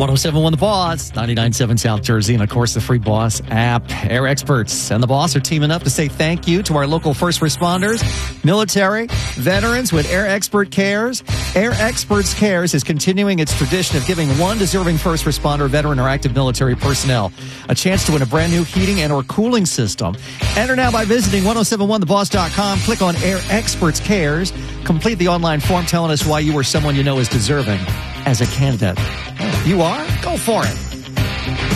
1071 The Boss, 99.7 South Jersey, and of course the free Boss app. Air Experts and the Boss are teaming up to say thank you to our local first responders, military, veterans with Air Expert Cares. Air Experts Cares is continuing its tradition of giving one deserving first responder, veteran, or active military personnel a chance to win a brand new heating and or cooling system. Enter now by visiting 1071theboss.com. Click on Air Experts Cares. Complete the online form telling us why you or someone you know is deserving as a candidate. Oh, you are? Go for it.